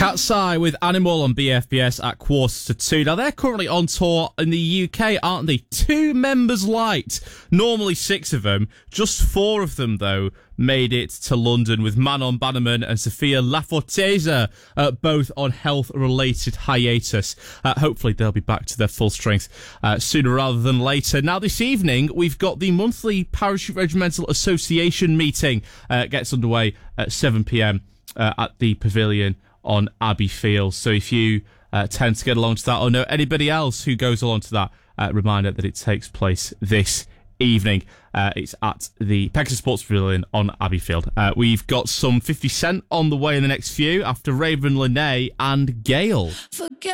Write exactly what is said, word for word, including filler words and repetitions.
Cat's Eye with Animal on B F B S at quarter to two. Now, they're currently on tour in the U K, aren't they? Two members light. Normally six of them. Just four of them, though, made it to London, with Manon Bannerman and Sophia Laforteza uh, both on health-related hiatus. Uh, hopefully they'll be back to their full strength uh, sooner rather than later. Now, this evening, we've got the monthly Parachute Regimental Association meeting. Uh, gets underway at seven p.m. Uh, at the Pavilion on Abbey Field. So if you uh, tend to get along to that, or know anybody else who goes along to that, uh, reminder that it takes place this evening. Uh, it's at the Pegasus Sports Pavilion on Abbey Field. Uh, we've got some fifty Cent on the way in the next few after Raven Lenae and Gale. Forget